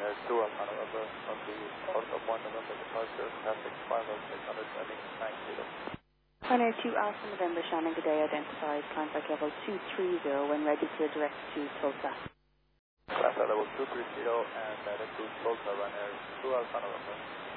runner 2 Alpha November on the out of 1 November departure, traffic 50600 heading 90. Runner 2 Alpha November, Shannon, good day, identified, climb flight level 230 when ready to direct to Tulsa. Climb flight level 230 and direct to Tulsa, runner 2 Alpha November.